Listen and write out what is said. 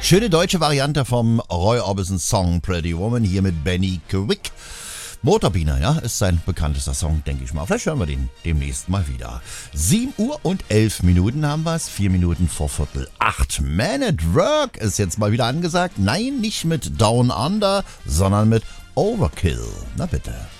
Schöne deutsche Variante vom Roy Orbison Song Pretty Woman hier mit Benny Quick. Motorbiene, ja, ist sein bekanntester Song, denke ich mal. Vielleicht hören wir den demnächst mal wieder. 7 Uhr und 11 Minuten haben wir es. 4 Minuten vor 7:45. Man at Work ist jetzt mal wieder angesagt. Nein, nicht mit Down Under, sondern mit Overkill. Na bitte.